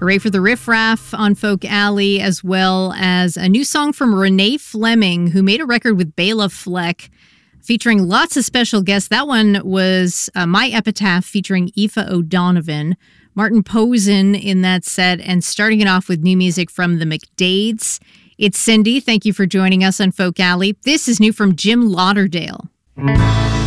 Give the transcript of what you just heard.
Hooray for the Riff Raff on Folk Alley, as well as a new song from Renee Fleming, who made a record with Bela Fleck, featuring lots of special guests. That one was My Epitaph featuring Aoife O'Donovan, Martin Posen in that set, and starting it off with new music from the McDades. It's Cindy. Thank you for joining us on Folk Alley. This is new from Jim Lauderdale.